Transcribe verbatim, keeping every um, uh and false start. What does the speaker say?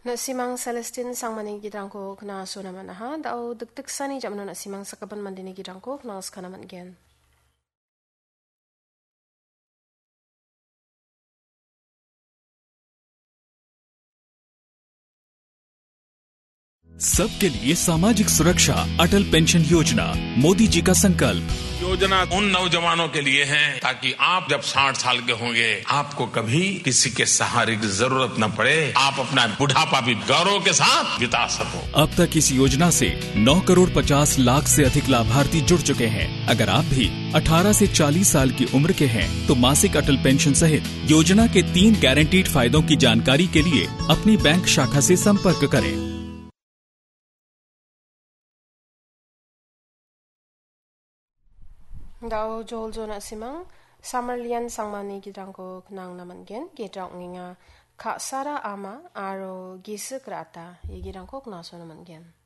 Nasimang Celestine sangmani gidrangko kna sonaman ha dao diktik sani jamno nasimang sakaban mandini gidrangko kna skanaman gen. सबके लिए सामाजिक सुरक्षा अटल pension योजना मोदी जी का संकल्प। योजना उन नौजवानों के लिए है ताकि आप जब साठ साल के होंगे आपको कभी किसी के सहारे की जरूरत न पड़े, आप अपना बुढ़ापा भी गौरव के साथ बिता सको। अब तक इस योजना से नौ करोड़ पचास लाख से अधिक लाभार्थी जुड़ चुके हैं। अगर आप भी अठारह से चालीस साल की उम्र के हैं तो मासिक अटल पेंशन सहित योजना के तीन गारंटीड फायदों की जानकारी के लिए अपनी बैंक शाखा से संपर्क करें। Dao jol zona simang samarlian sangmani gidrangko knang naman gen gidrang nginga ka sara ama aro gisu krata yigirangko kna so naman gen.